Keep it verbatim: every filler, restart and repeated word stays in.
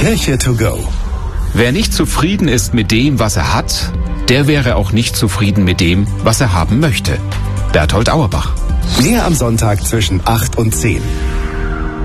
Kirche to go. Wer nicht zufrieden ist mit dem, was er hat, der wäre auch nicht zufrieden mit dem, was er haben möchte. Berthold Auerbach. Mehr am Sonntag zwischen acht und zehn.